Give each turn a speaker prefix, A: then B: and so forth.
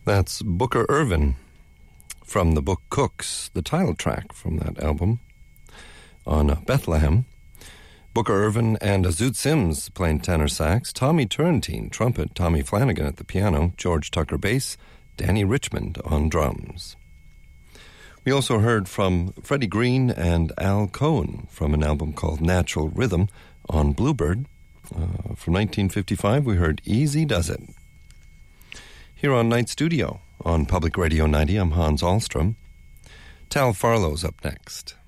A: That's Booker Ervin from the book Cooks, the title track from that album on Bethlehem. Booker Ervin and Azoot Sims playing tenor sax, Tommy Turrentine trumpet, Tommy Flanagan at the piano, George Tucker bass, Danny Richmond on drums. We also heard from Freddie Green and Al Cohen from an album called Natural Rhythm on Bluebird. From 1955, we heard Easy Does It. Here on Night Studio on Public Radio 90, I'm Hans Ahlstrom. Tal Farlow's up next.